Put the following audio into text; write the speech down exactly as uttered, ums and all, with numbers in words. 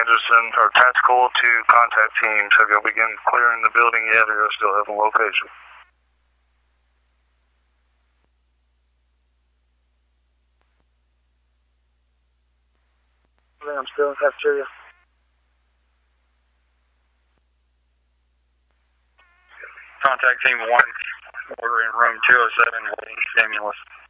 Anderson, or Tactical to contact teams. Have y'all begun clearing the building yet, or y'all still have a location? I'm still in cafeteria. Contact team one. We're in room two oh seven waiting stimulus.